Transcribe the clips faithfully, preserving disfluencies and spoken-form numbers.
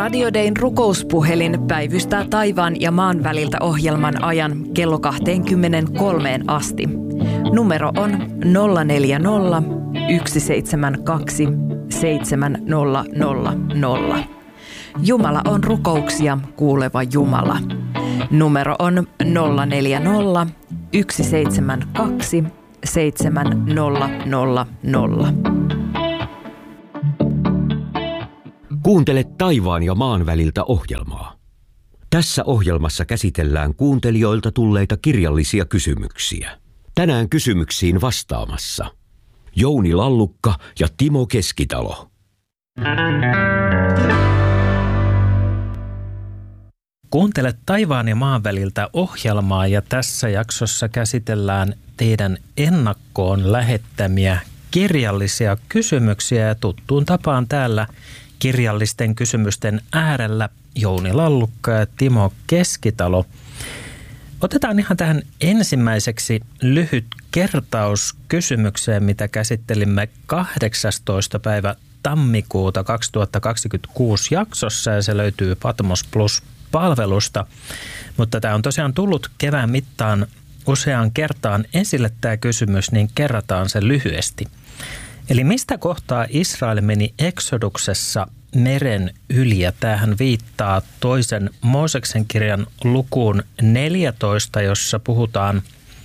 Radio Dayn rukouspuhelin päivystää taivaan ja maan väliltä ohjelman ajan kello kaksikymmentäkolme asti. Numero on nolla neljä nolla, yksi seitsemän kaksi, seitsemän nolla nolla nolla. Jumala on rukouksia kuuleva Jumala. Numero on nolla neljä nolla, yksi seitsemän kaksi, seitsemän nolla nolla nolla. Kuuntele taivaan ja maan väliltä ohjelmaa. Tässä ohjelmassa käsitellään kuuntelijoilta tulleita kirjallisia kysymyksiä. Tänään kysymyksiin vastaamassa Jouni Lallukka ja Timo Keskitalo. Kuuntele taivaan ja maan väliltä ohjelmaa ja tässä jaksossa käsitellään teidän ennakkoon lähettämiä kirjallisia kysymyksiä ja tuttuun tapaan täällä kirjallisten kysymysten äärellä Jouni Lallukka ja Timo Keskitalo. Otetaan ihan tähän ensimmäiseksi lyhyt kertaus kysymykseen, mitä käsittelimme kahdeksastoista päivä tammikuuta kaksituhattakaksikymmentäkuusi jaksossa ja se löytyy Patmos Plus-palvelusta. Mutta tämä on tosiaan tullut kevään mittaan useaan kertaan esille tämä kysymys, niin kerrataan se lyhyesti. Eli mistä kohtaa Israel meni Eksoduksessa meren yli? Ja tämähän viittaa toisen Mooseksen kirjan lukuun neljätoista, jossa puhutaan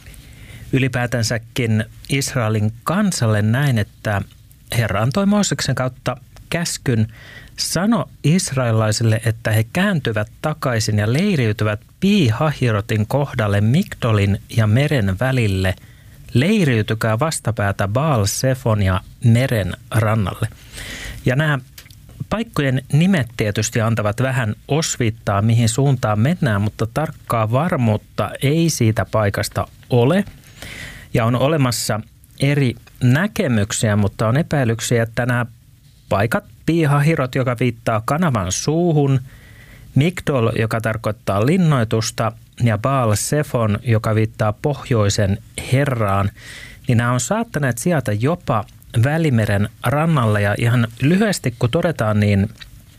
ylipäätänsäkin Israelin kansalle näin, että Herra antoi Mooseksen kautta käskyn sano israelaisille, että he kääntyvät takaisin ja leiriytyvät Pi-Hahirotin kohdalle Migdolin ja meren välille. Leiriytykää vastapäätä Baal-Sefon ja meren rannalle. Ja nämä paikkojen nimet tietysti antavat vähän osviittaa, mihin suuntaan mennään, mutta tarkkaa varmuutta ei siitä paikasta ole. Ja on olemassa eri näkemyksiä, mutta on epäilyksiä, että nämä paikat, Pi-Hahirot, joka viittaa kanavan suuhun, Migdol, joka tarkoittaa linnoitusta, ja Baal-Sefon, joka viittaa pohjoisen herraan, niin nämä on saattaneet sieltä jopa Välimeren rannalle. Ja ihan lyhyesti kun todetaan, niin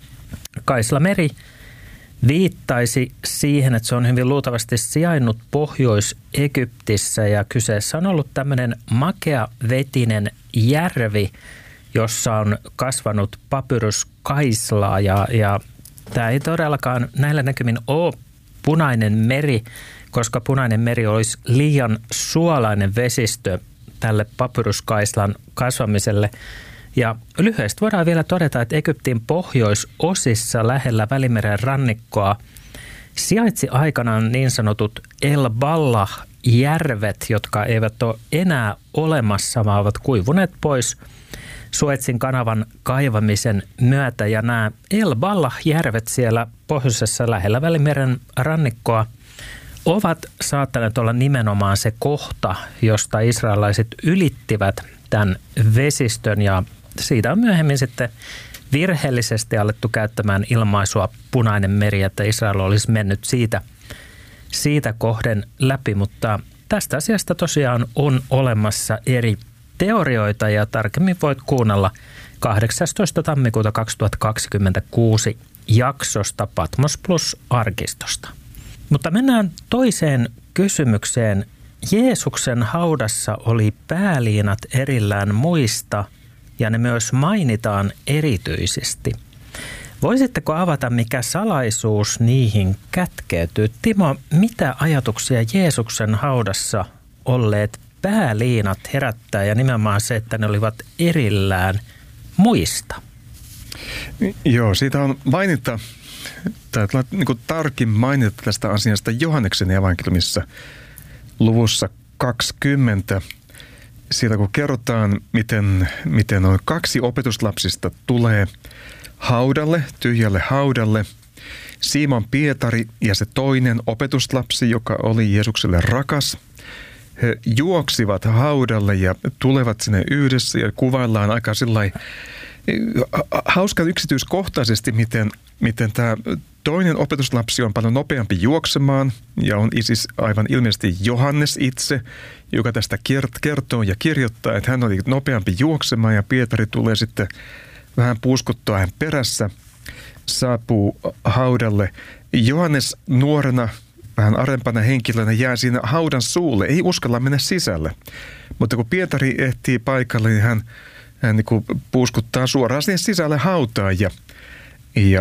Kaislameri viittaisi siihen, että se on hyvin luultavasti sijainnut Pohjois-Egyptissä ja kyseessä on ollut tämmöinen makeavetinen järvi, jossa on kasvanut papyruskaislaa ja, ja tämä ei todellakaan näillä näkymin ole Punainen meri, koska Punainen meri olisi liian suolainen vesistö tälle papyruskaislan kasvamiselle. Ja lyhyesti voidaan vielä todeta, että Egyptin pohjoisosissa lähellä Välimeren rannikkoa sijaitsi aikanaan niin sanotut El Ballah-järvet, jotka eivät ole enää olemassa, vaan ovat kuivuneet pois Suetsin kanavan kaivamisen myötä. Ja nämä El Ballah-järvet siellä pohjoisessa lähellä Välimeren rannikkoa ovat saattaneet olla nimenomaan se kohta, josta israelaiset ylittivät tämän vesistön. Ja siitä on myöhemmin sitten virheellisesti alettu käyttämään ilmaisua Punainen meri, että Israel olisi mennyt siitä, siitä kohden läpi. Mutta tästä asiasta tosiaan on olemassa eri teorioita ja tarkemmin voit kuunnella kahdeksastoista tammikuuta kaksituhattakaksikymmentäkuusi jaksosta Patmos Plus-arkistosta. Mutta mennään toiseen kysymykseen. Jeesuksen haudassa oli pääliinat erillään muista ja ne myös mainitaan erityisesti. Voisitteko avata, mikä salaisuus niihin kätkeytyy? Timo, mitä ajatuksia Jeesuksen haudassa olleet pääliinat herättää ja nimenomaan se, että ne olivat erillään muista? Joo, siitä on mainita, tai niin kuin tarkin mainita tästä asiasta Johanneksen evankeliumissa luvussa kaksikymmentä. Siitä kun kerrotaan, miten, miten on kaksi opetuslapsista tulee haudalle, tyhjälle haudalle. Simon Pietari ja se toinen opetuslapsi, joka oli Jeesukselle rakas. He juoksivat haudalle ja tulevat sinne yhdessä ja kuvaillaan aika sillai hauska yksityiskohtaisesti, miten, miten tämä toinen opetuslapsi on paljon nopeampi juoksemaan ja on siis aivan ilmeisesti Johannes itse, joka tästä kertoo ja kirjoittaa, että hän oli nopeampi juoksemaan ja Pietari tulee sitten vähän puuskuttua hän perässä. saapuu haudalle. Johannes nuorena, vähän arempana henkilönä jää siinä haudan suulle, ei uskalla mennä sisälle. Mutta kun Pietari ehtii paikalle, niin hän, hän niin kuin puuskuttaa suoraan sinne sisälle hautaan ja, ja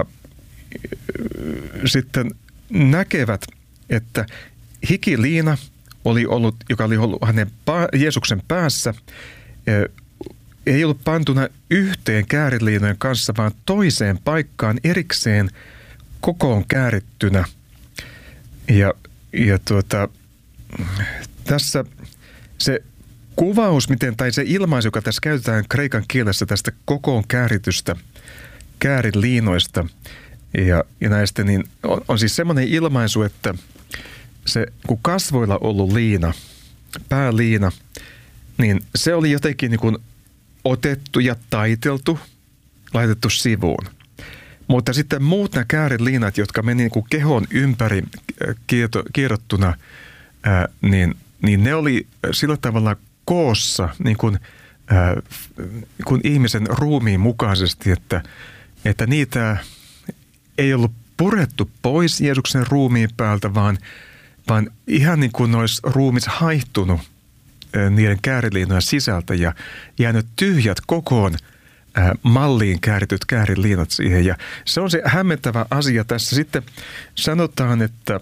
sitten näkevät, että hikiliina oli ollut, joka oli ollut hänen Jeesuksen päässä, ei ollut pantuna yhteen kääriliinojen kanssa, vaan toiseen paikkaan erikseen kokoon käärittynä. Ja, ja tuota, tässä se kuvaus, miten, tai se ilmaisu, joka tässä käytetään kreikan kielessä tästä kokoon kääritystä kääriliinoista ja, ja näistä, niin on, on siis semmoinen ilmaisu, että se, kun kasvoilla ollut liina, pääliina, niin se oli jotenkin niin kuin otettu ja taiteltu, laitettu sivuun. Mutta sitten muut nämä kääriliinat, jotka meni niin kuin kehon ympäri kieto, kierrottuna, ää, niin, niin ne oli sillä tavalla koossa niin kuin, ää, kuin ihmisen ruumiin mukaisesti, että, että niitä ei ollut purettu pois Jeesuksen ruumiin päältä, vaan, vaan ihan niin kuin olisi ruumis haihtunut ää, niiden kääriliinojen sisältä ja jäänyt tyhjät kokoon malliin käärityt kääriliinat siihen. Ja se on se hämmentävä asia tässä. Sitten sanotaan, että,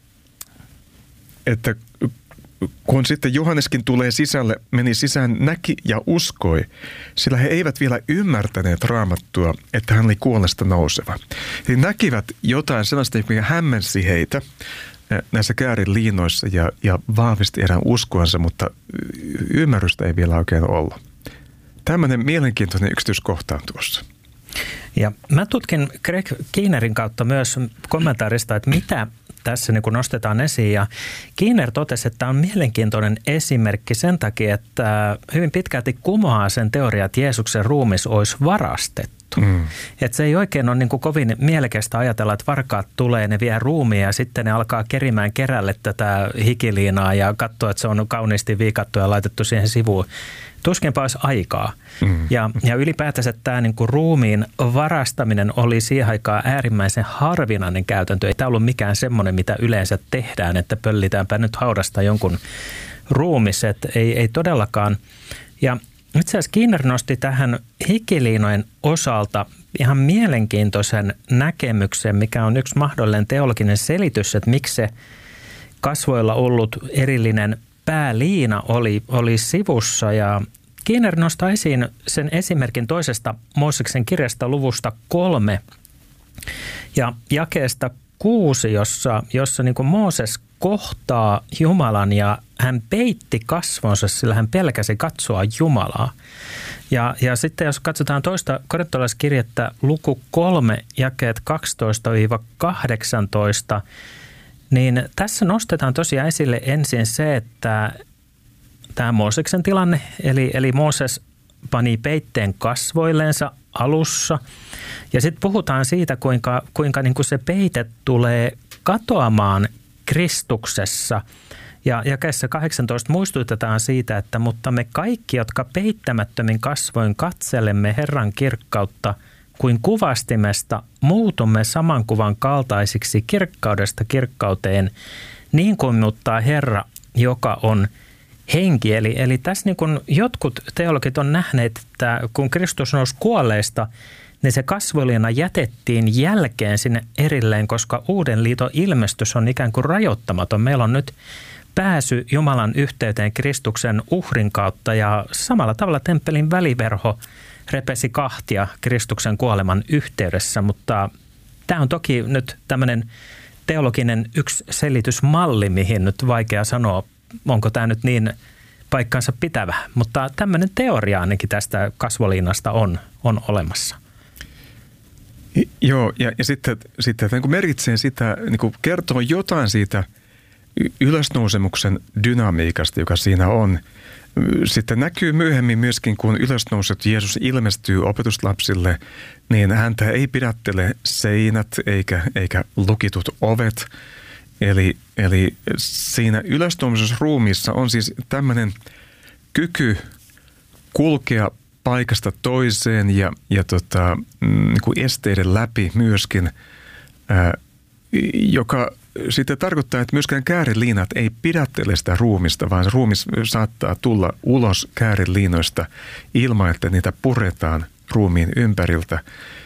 että kun sitten Johanneskin tulee sisälle, meni sisään, näki ja uskoi, sillä he eivät vielä ymmärtäneet Raamattua, että hän oli kuolesta nouseva. He näkivät jotain sellaista, mikä hämmensi heitä näissä kääriliinoissa ja, ja vahvisti heidän uskoansa, mutta ymmärrystä ei vielä oikein ollut. Tämmöinen mielenkiintoinen yksityiskohta on tuossa. Ja mä tutkin Greg Keenerin kautta myös kommentaarista, että mitä tässä niin kun nostetaan esiin. Ja Keener totesi, että tämä on mielenkiintoinen esimerkki sen takia, että hyvin pitkälti kumoaa sen teoria, että Jeesuksen ruumis olisi varastettu. Mm. Että se ei oikein ole niin kuin kovin mielekästä ajatella, että varkaat tulee, ne vie ruumiin ja sitten ne alkaa kerimään kerälle tätä hikiliinaa ja katsoa, että se on kauniisti viikattu ja laitettu siihen sivuun. Tuskinpa olisi aikaa. Mm. Ja, ja ylipäätänsä tämä niin kuin ruumiin varastaminen oli siihen aikaan äärimmäisen harvinainen käytäntö. Ei tämä ollut mikään semmoinen, mitä yleensä tehdään, että pöllitäänpä nyt haudasta jonkun ruumis. Että ei, ei todellakaan. Ja itse asiassa Keener nosti tähän hikiliinojen osalta ihan mielenkiintoisen näkemyksen, mikä on yksi mahdollinen teologinen selitys, että miksi se kasvoilla ollut erillinen pääliina oli, oli sivussa. Ja Keener nostaa esiin sen esimerkin toisesta Mooseksen kirjasta luvusta kolme ja jakeesta kuusi, jossa, jossa niin kuin Mooses kohtaa Jumalan ja hän peitti kasvonsa, sillä hän pelkäsi katsoa Jumalaa. Ja, ja sitten jos katsotaan toista korintolaiskirjettä luku kolme, jakeet kaksitoista kahdeksantoista, niin tässä nostetaan tosiaan esille ensin se, että tämä Mooseksen tilanne, eli, eli Mooses pani peitteen kasvoilleensa alussa. Ja sitten puhutaan siitä, kuinka, kuinka niin kuin se peite tulee katoamaan Kristuksessa. Ja jakeessa kahdeksantoista muistutetaan siitä, että mutta me kaikki, jotka peittämättömin kasvoin katselemme Herran kirkkautta kuin kuvastimesta, muutumme saman kuvan kaltaisiksi kirkkaudesta kirkkauteen, niin kuin muuttaa Herra, joka on henki. Eli, eli tässä niin kuin jotkut teologit on nähneet, että kun Kristus nousi kuolleista, niin se kasvoliina jätettiin jälkeen sinne erilleen, koska uuden liiton ilmestys on ikään kuin rajoittamaton. Meillä on nyt pääsy Jumalan yhteyteen Kristuksen uhrin kautta ja samalla tavalla temppelin väliverho repesi kahtia Kristuksen kuoleman yhteydessä, mutta tämä on toki nyt tämmöinen teologinen yksi selitysmalli, mihin nyt vaikea sanoa, onko tämä nyt niin paikkansa pitävä, mutta tämmöinen teoria ainakin tästä kasvoliinasta on, on olemassa. Joo, ja, ja sitten, sitten niin kuin merkitsee sitä, niin kuin kertoo jotain siitä ylösnousemuksen dynamiikasta, joka siinä on. Sitten näkyy myöhemmin myöskin, kun ylösnouset Jeesus ilmestyy opetuslapsille, niin häntä ei pidättele seinät eikä, eikä lukitut ovet. Eli, eli siinä ylösnousemusruumiissa on siis tämmöinen kyky kulkea paikasta toiseen ja, ja tota, niin kuin esteiden läpi myöskin, ää, joka sitten tarkoittaa, että myöskään kääriliinat ei pidättele sitä ruumista, vaan se ruumis saattaa tulla ulos kääriliinoista ilman, että niitä puretaan ruumiin ympäriltä.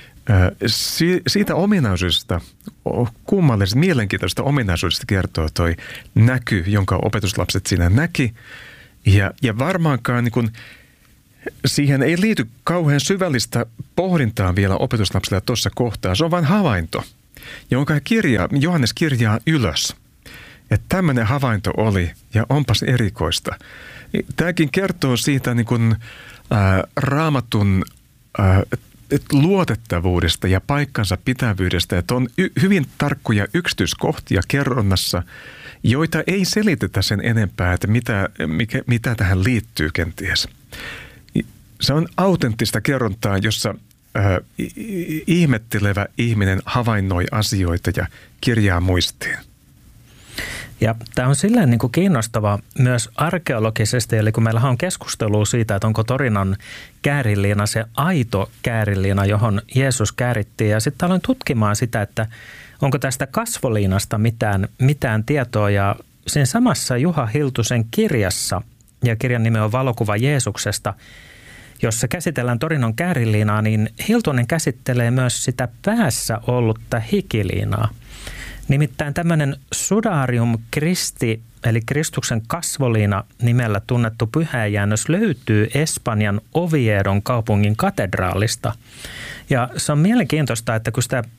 Si- siitä ominaisuudesta, kummallisesta, mielenkiintoisesta ominaisuudesta kertoo toi näky, jonka opetuslapset siinä näki. Ja, ja varmaankaan niin kun, siihen ei liity kauhean syvällistä pohdintaa vielä opetuslapsille tuossa kohtaa. Se on vain havainto, jonka kirjaa, Johannes kirjaa ylös. Että tämmöinen havainto oli ja onpas erikoista. Tämäkin kertoo siitä niin kun, ää, raamatun ää, luotettavuudesta ja paikkansa pitävyydestä, että on y- hyvin tarkkoja yksityiskohtia kerronnassa, joita ei selitetä sen enempää, että mitä, mikä, mitä tähän liittyy kenties. Se on autenttista kerrontaa, jossa äh, ihmettelevä ihminen havainnoi asioita ja kirjaa muistiin. Ja tämä on silleen niin kuin kiinnostava myös arkeologisesti, eli kun meillä on keskustelua siitä, että onko Torinon kääriliina se aito kääriliina, johon Jeesus käärittiin. Ja sitten aloin tutkimaan sitä, että onko tästä kasvoliinasta mitään, mitään tietoa. Ja siinä samassa Juha Hiltusen kirjassa, ja kirjan nimi on Valokuva Jeesuksesta, jossa käsitellään Torinon kääriliinaa, niin Hiltunen käsittelee myös sitä päässä ollutta hikiliinaa. Nimittäin tämmöinen Sudarium Christi, eli Kristuksen kasvoliina nimellä tunnettu pyhäjäännös löytyy Espanjan Oviedon kaupungin katedraalista. Ja se on mielenkiintoista, että kun sitä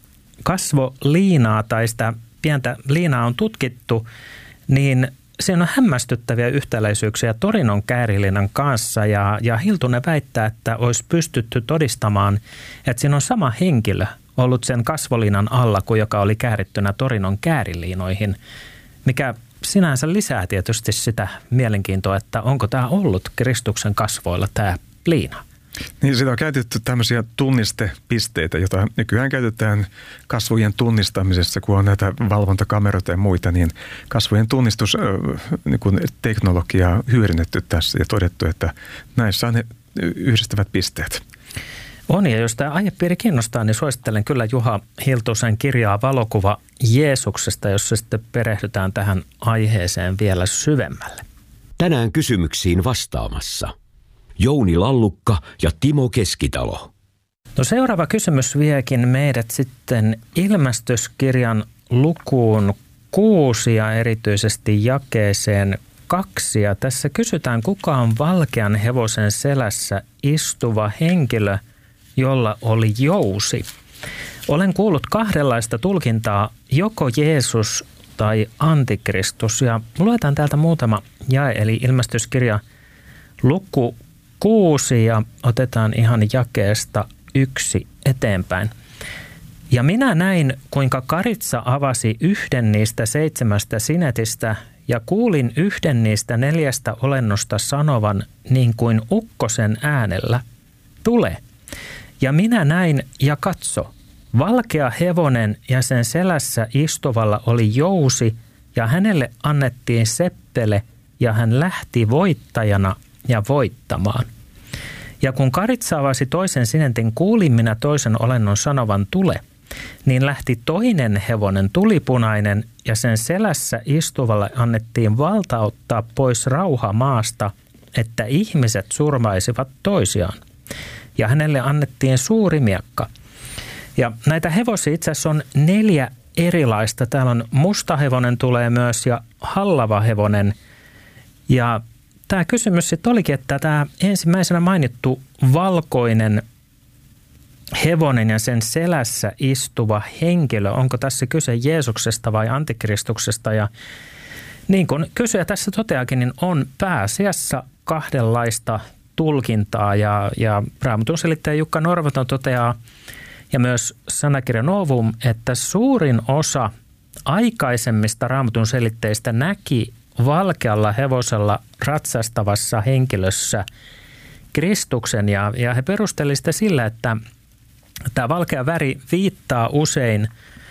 kasvoliinaa tai sitä pientä liinaa on tutkittu, niin siinä on hämmästyttäviä yhtäläisyyksiä Torinon kääriliinan kanssa. Ja, ja Hiltunen väittää, että olisi pystytty todistamaan, että siinä on sama henkilö ollut sen kasvoliinan alla, kuin joka oli käärittynä Torinon kääriliinoihin, mikä sinänsä lisää tietysti sitä mielenkiintoa, että onko tämä ollut Kristuksen kasvoilla tämä liina. Niin, sitä on käytetty tämmöisiä tunnistepisteitä, joita nykyään käytetään kasvojen tunnistamisessa, kun on näitä valvontakameroita ja muita, niin kasvojen tunnistusteknologiaa niin hyödynnetty tässä ja todettu, että näissä on ne yhdistävät pisteet. On, ja jos tämä aihepiiri kiinnostaa, niin suosittelen kyllä Juha Hiltusen kirjaa Valokuva Jeesuksesta, jossa sitten perehdytään tähän aiheeseen vielä syvemmälle. Tänään kysymyksiin vastaamassa Jouni Lallukka ja Timo Keskitalo. No seuraava kysymys viekin meidät sitten ilmestyskirjan lukuun kuusi ja erityisesti jakeeseen kaksi. Ja tässä kysytään, kuka on valkean hevosen selässä istuva henkilö, jolla oli jousi. Olen kuullut kahdenlaista tulkintaa, joko Jeesus tai Antikristus. Ja luetaan täältä muutama jae, eli ilmestyskirja luku kuusi ja otetaan ihan jakeesta yksi eteenpäin. Ja minä näin, kuinka karitsa avasi yhden niistä seitsemästä sinetistä ja kuulin yhden niistä neljästä olennosta sanovan niin kuin ukkosen äänellä, tule. Ja minä näin ja katso, valkea hevonen ja sen selässä istuvalla oli jousi ja hänelle annettiin seppele ja hän lähti voittajana ja voittamaan. Ja kun karitsa avasi toisen sinetin, kuulin minä toisen olennon sanovan tule, niin lähti toinen hevonen tulipunainen ja sen selässä istuvalle annettiin valta ottaa pois rauha maasta, että ihmiset surmaisivat toisiaan. Ja hänelle annettiin suuri miekka. Ja näitä hevosia itse asiassa on neljä erilaista. Täällä on musta hevonen tulee myös ja hallava hevonen. Ja tämä kysymys sitten olikin, että tämä ensimmäisenä mainittu valkoinen hevonen ja sen selässä istuva henkilö, onko tässä kyse Jeesuksesta vai Antikristuksesta? Ja niin kuin kysyjä tässä toteakin, niin on pääasiassa kahdenlaista tulkintaa ja, ja Raamatun selittäjä Jukka Norvoton toteaa ja myös sanakirja Novum, että suurin osa aikaisemmista Raamatun selitteistä näki valkealla hevosella ratsastavassa henkilössä Kristuksen ja, ja he perustelivat sitä sillä, että tämä valkea väri viittaa usein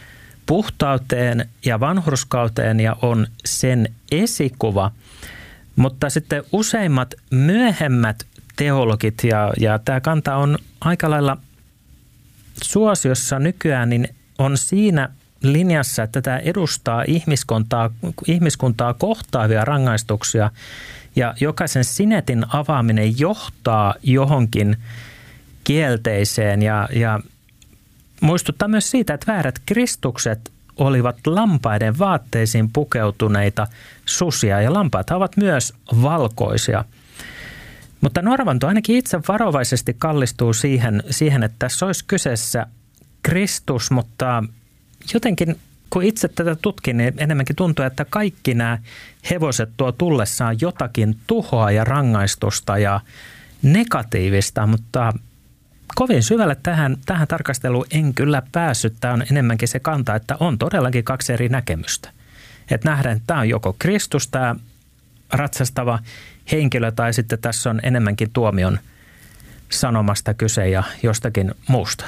puhtauteen ja vanhurskauteen ja on sen esikuva, mutta sitten useimmat myöhemmät teologit ja, ja tämä kanta on aika lailla suosiossa nykyään, niin on siinä linjassa, että tämä edustaa ihmiskuntaa, ihmiskuntaa kohtaavia rangaistuksia ja jokaisen sinetin avaaminen johtaa johonkin kielteiseen ja, ja muistuttaa myös siitä, että väärät kristukset olivat lampaiden vaatteisiin pukeutuneita susia ja lampaat ovat myös valkoisia. Mutta Norvanto ainakin itse varovaisesti kallistuu siihen, siihen, että tässä olisi kyseessä Kristus, mutta jotenkin kun itse tätä tutkin, niin enemmänkin tuntuu, että kaikki nämä hevoset tuo tullessaan jotakin tuhoa ja rangaistusta ja negatiivista, mutta kovin syvälle tähän, tähän tarkasteluun en kyllä päässyt. Tämä on enemmänkin se kanta, että on todellakin kaksi eri näkemystä. Että nähdään, että tämä on joko Kristus, tämä ratsastava henkilö, tai sitten tässä on enemmänkin tuomion sanomasta kyse ja jostakin muusta.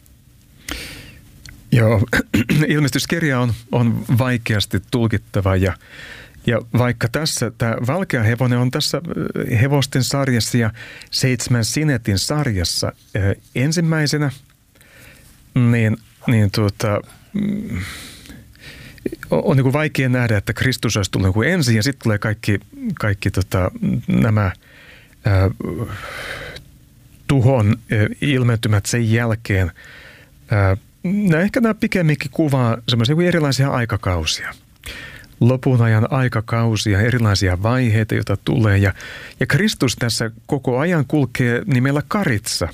Joo, ilmestyskirja on, on vaikeasti tulkittava ja, ja vaikka tässä tämä valkea hevonen on tässä hevosten sarjassa ja seitsemän sinetin sarjassa äh, ensimmäisenä, niin, niin tuota, mm, on, on niin kuin vaikea nähdä, että Kristus olisi tullut niin kuin ensin ja sitten tulee kaikki, kaikki tota, nämä äh, tuhon äh, ilmentymät sen jälkeen. Äh, Nämä ehkä nämä pikemminkin kuvaa semmoisia erilaisia aikakausia. Lopun ajan aikakausia, erilaisia vaiheita, joita tulee. Ja, ja Kristus tässä koko ajan kulkee nimellä Karitsa.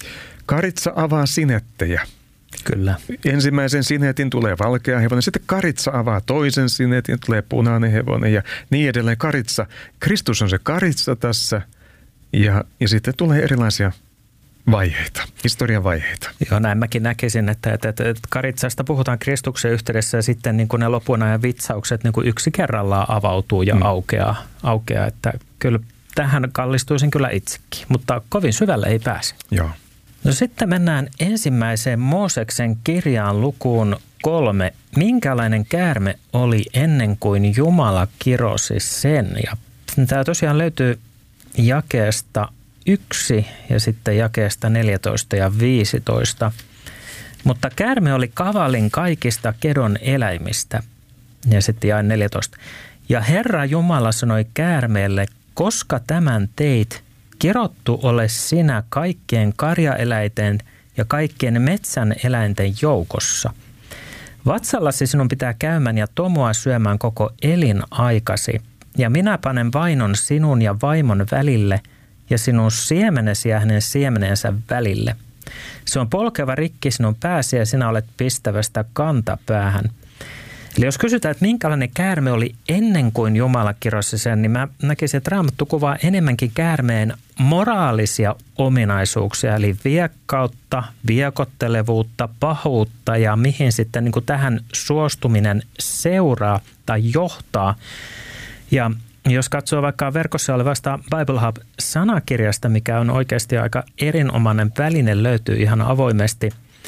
Karitsa avaa sinettejä. Kyllä. Ensimmäisen sinetin tulee valkea hevonen, sitten Karitsa avaa toisen sinetin, tulee punainen hevonen ja niin edelleen. Karitsa, Kristus on se Karitsa tässä ja, ja sitten tulee erilaisia vaiheita, historian vaiheita. Joo, näin mäkin näkisin, että, että, että Karitsasta puhutaan Kristuksen yhteydessä ja sitten niin kuin ne lopun ajan vitsaukset niin kuin yksi kerrallaan avautuu ja mm. aukeaa, aukeaa, että kyllä tähän kallistuisin kyllä itsekin, mutta kovin syvälle ei pääse. Joo. No sitten mennään ensimmäiseen Mooseksen kirjaan lukuun kolme. Minkälainen käärme oli ennen kuin Jumala kirosi sen? Ja tämä tosiaan löytyy jakeesta yksi ja sitten jakeesta neljätoista ja viisitoista. Mutta käärme oli kavalin kaikista kedon eläimistä. Ja sitten jae neljätoista. Ja Herra Jumala sanoi käärmeelle, koska tämän teit, kirottu ole sinä kaikkien karjaeläinten ja kaikkien metsän eläinten joukossa. Vatsallasi sinun pitää käymään ja tomua syömään koko elinaikasi. Ja minä panen vainon sinun ja vaimon välille ja sinun siemenesi ja hänen siemenensä välille. Se on polkeva rikki sinun pääsi ja sinä olet pistävästä kantapäähän. Eli jos kysytään, että minkälainen käärme oli ennen kuin Jumala kirosi sen, niin mä näkisin, että Raamattu kuvaa enemmänkin käärmeen moraalisia ominaisuuksia, eli viekkautta, viekottelevuutta, pahuutta ja mihin sitten niin kuin tähän suostuminen seuraa tai johtaa. Ja jos katsoo vaikka verkossa olevasta Bible Hub-sanakirjasta, mikä on oikeasti aika erinomainen väline, löytyy ihan avoimesti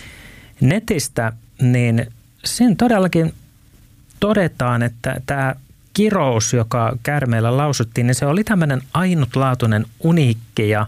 netistä, niin siinä todellakin todetaan, että tämä kirous, joka käärmeellä lausuttiin, niin se oli tämmöinen ainutlaatuinen, uniikki ja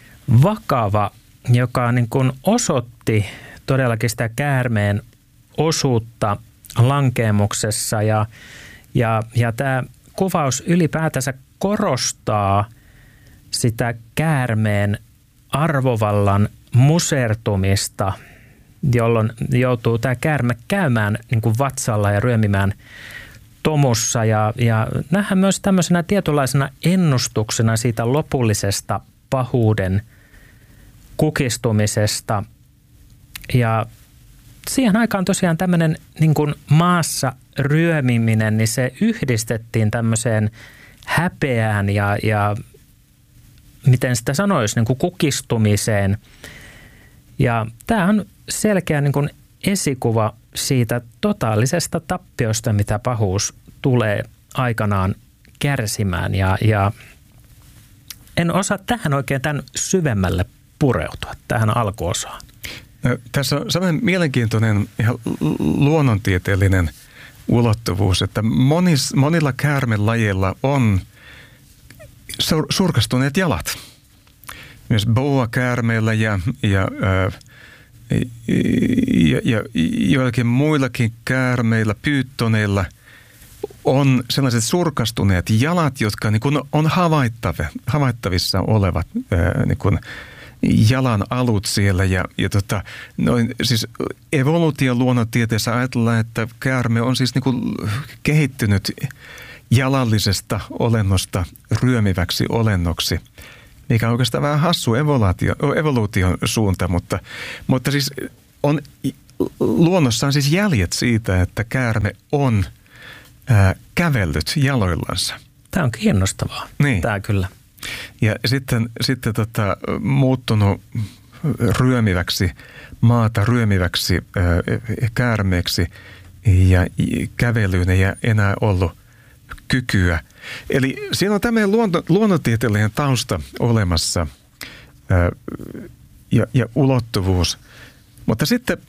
vakava, joka niin kuin osoitti todellakin sitä käärmeen osuutta lankeemuksessa ja, ja, ja tämä kuvaus ylipäätänsä korostaa sitä käärmeen arvovallan musertumista, jolloin joutuu tämä käärme käymään niin kuin vatsalla ja ryömimään tomussa. Ja, ja nähdään myös tämmöisenä tietynlaisena ennustuksena siitä lopullisesta pahuuden kukistumisesta. Ja siihen aikaan tosiaan tämmöinen niin kuin maassa ryömiminen, niin se yhdistettiin tämmöiseen häpeään ja, ja miten sitä sanoisi, niin kuin kukistumiseen. Ja tämä on selkeä niin kuin esikuva siitä totaalisesta tappiosta, mitä pahuus tulee aikanaan kärsimään. Ja, ja en osaa tähän oikein tämän syvemmälle pureutua, tähän alkuosaan. No, tässä on sellainen mielenkiintoinen ihan luonnontieteellinen ulottuvuus, että monis, monilla käärmelajeilla on sur, surkastuneet jalat. myös boa-käärmeillä ja, ja, ja, ja joillakin muillakin käärmeillä, pyyttoneilla on sellaiset surkastuneet jalat, jotka niin kuin on havaittavissa olevat niin kuin jalan alut siellä. Ja, ja tota, noin, siis evoluution luonnontieteessä ajatellaan, että käärme on siis niin kuin kehittynyt jalallisesta olennosta ryömiväksi olennoksi, mikä on oikeastaan vähän hassu evoluutio, evoluution suunta, mutta, mutta siis on luonnossa on siis jäljet siitä, että käärme on ää, kävellyt jaloillansa. Tämä on kiinnostavaa. Niin. Tämä kyllä. Ja sitten, sitten tota, muuttunut ryömiväksi, maata ryömiväksi ää, käärmeeksi ja kävelyyn ei enää ollut kykyä. Eli siinä on tämmöinen luonto, luonnontieteellinen tausta olemassa ää, ja, ja ulottuvuus. Mutta sitten,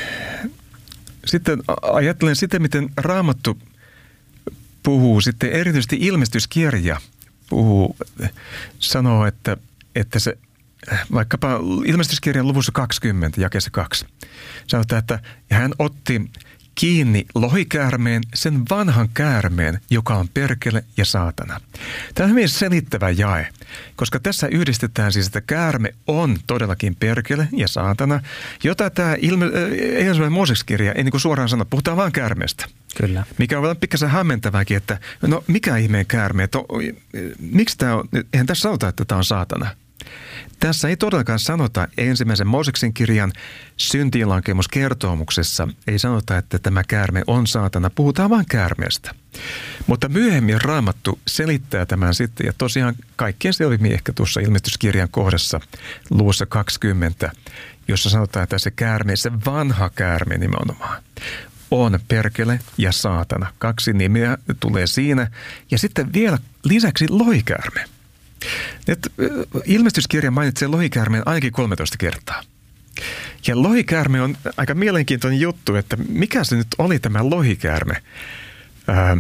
sitten ajattelen sitä, miten Raamattu puhuu, sitten erityisesti ilmestyskirja puhuu, sanoo, että, että se vaikkapa ilmestyskirjan luvussa kaksikymmentä, jakeessa kaksi, sanotaan, että hän otti kiinni lohikäärmeen, sen vanhan käärmeen, joka on perkele ja saatana. Tämä on hyvin selittävä jae, koska tässä yhdistetään siis, että käärme on todellakin perkele ja saatana, jota tämä ilme, äh, ensimmäinen Mooseksen-kirja ei niin kuin suoraan sano, puhutaan vaan käärmeestä. Kyllä. Mikä on vähän pikkasen hämmentävääkin, että no mikä ihmeen käärme, että miksi tämä on, eihän tässä sanota, että tämä on saatana. Tässä ei todellakaan sanota ensimmäisen Mooseksen kirjan syntiinlankemuskertomuksessa, ei sanota, että tämä käärme on saatana, puhutaan vain käärmeestä. Mutta myöhemmin Raamattu selittää tämän sitten, ja tosiaan kaikkien selvimmin ehkä tuossa ilmestyskirjan kohdassa luvussa kaksikymmentä, jossa sanotaan, että se käärme, se vanha käärme nimenomaan, on perkele ja saatana. Kaksi nimeä tulee siinä, ja sitten vielä lisäksi lohikäärme. Nyt ilmestyskirja mainitsee lohikäärmeen ainakin kolmetoista kertaa. Ja lohikäärme on aika mielenkiintoinen juttu, että mikä se nyt oli tämä lohikäärme. Ää,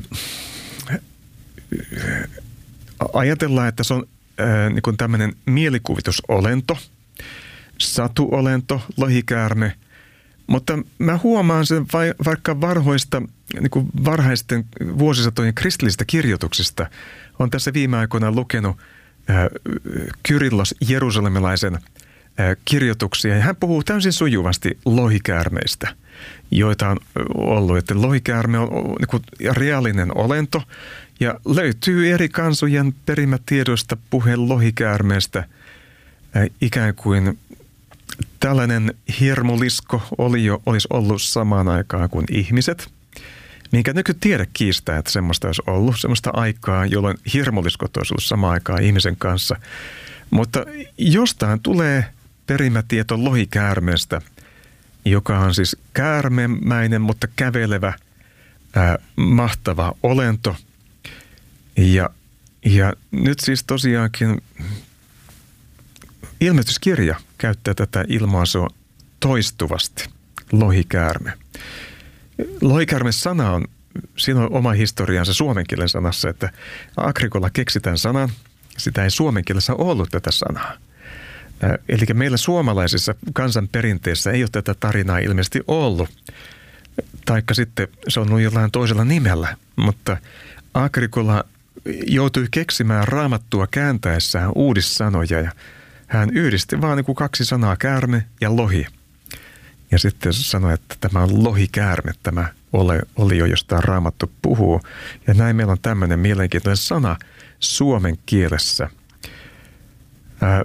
ajatellaan, että se on ää, niin kuin tämmöinen mielikuvitusolento, satuolento, lohikäärme. Mutta mä huomaan sen vaikka varhoista, niin kuin varhaisten vuosisatojen kristillisistä kirjoituksista. On tässä viime aikoina lukenut Kyrillos jerusalemilaisen kirjoituksia, ja hän puhuu täysin sujuvasti lohikäärmeistä, joita on ollut. Että lohikäärme on niin kuin reaalinen olento, ja löytyy eri kansojen perimätiedoista puhe lohikäärmeestä, ikään kuin tällainen hirmulisko oli jo, olisi ollut samaan aikaan kuin ihmiset. Minkä nykytiede kiistää, että semmoista olisi ollut, semmoista aikaa, jolloin hirmuliskot olisi ollut samaan aikaan ihmisen kanssa. Mutta jostain tulee perimätieto lohikäärmeestä, joka on siis käärmemäinen, mutta kävelevä, ää, mahtava olento. Ja, ja nyt siis tosiaankin ilmestyskirja käyttää tätä ilmaisua toistuvasti, lohikäärme. Lohikäärme-sana on, siinä on oma historiansa suomen kielen sanassa, että Agrikola keksi tämän sanan, sitä ei suomen kielessä ollut tätä sanaa. Eli meillä suomalaisessa kansanperinteessä ei ole tätä tarinaa ilmeisesti ollut, taikka sitten se on ollut jollain toisella nimellä, mutta Agrikola joutui keksimään Raamattua kääntäessään uudissanoja, ja hän yhdisti vaan niin kuin kaksi sanaa, käärme ja lohi. Ja sitten sanoi, että tämä on lohikäärme, tämä ole, oli jo jostain Raamattu puhuu. Ja näin meillä on tämmöinen mielenkiintoinen sana suomen kielessä. Äh,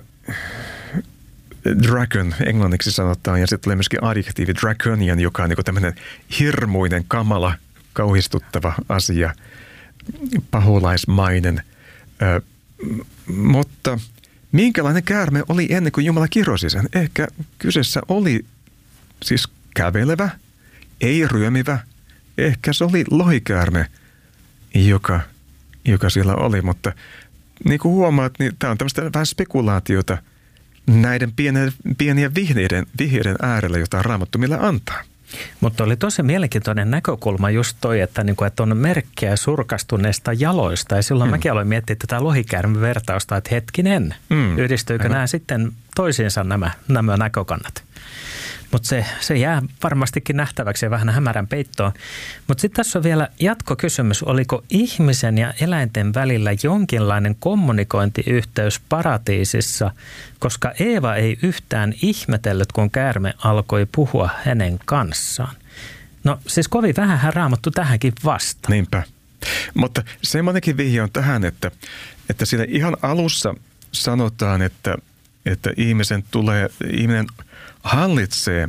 dragon englanniksi sanotaan, ja sitten tulee myöskin adjektiivi draconian, joka on niin kuin tämmöinen hirmuinen, kamala, kauhistuttava asia, paholaismainen. Äh, mutta minkälainen käärme oli ennen kuin Jumala kirosi sen? Ehkä kyseessä oli siis kävelevä, ei ryömivä. Ehkä se oli lohikäärme, joka, joka siellä oli. Mutta niin kuin huomaat, niin tämä on tämmöistä vähän spekulaatiota näiden pienen, pieniä vihjeiden, vihjeiden äärellä, jota Raamattu meille antaa. Mutta oli tosi mielenkiintoinen näkökulma just toi, että, niinku, että on merkkejä surkastuneista jaloista. Ja silloin hmm. mäkin aloin miettiä tätä lohikäärmen vertausta, että hetkinen, hmm. yhdistyykö nämä sitten toisiinsa nämä, nämä näkökannat. Mutta se, se jää varmastikin nähtäväksi ja vähän hämärän peittoon. Mutta sitten tässä on vielä jatkokysymys. Oliko ihmisen ja eläinten välillä jonkinlainen kommunikointiyhteys paratiisissa, koska Eeva ei yhtään ihmetellyt, kun käärme alkoi puhua hänen kanssaan? No siis kovin vähänhän Raamattu tähänkin vasta. Niinpä. Mutta semmoinenkin vihje on tähän, että, että siinä ihan alussa sanotaan, että, että ihmisen tulee, ihminen hallitsee